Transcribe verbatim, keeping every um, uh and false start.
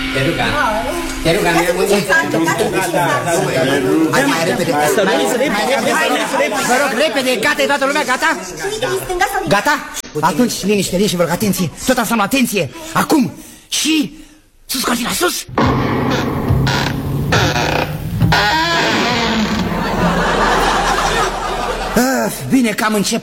Te rugăm. Te rugăm, ne rămâne. Hai mai repede. Vă rog, repede, gata, e toată lumea, gata? Gata? Atunci, liniște, liniște, vă rog, atenție. Tot ansamblu, atenție. Acum. Și... sus, cortina, sus! Bine că am început.